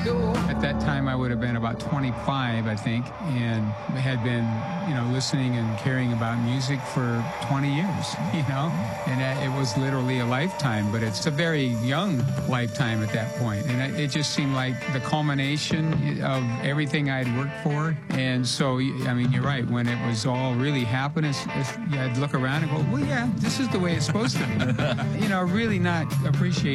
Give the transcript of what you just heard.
At that time, I would have been about 25, I think, and had been, listening and caring about music for 20 years, and it was literally a lifetime, but it's a very young lifetime at that point. And it just seemed like the culmination of everything I'd worked for. And so, you're right, when it was all really happening, I'd look around and go, well, yeah, this is the way it's supposed to be. Really not appreciating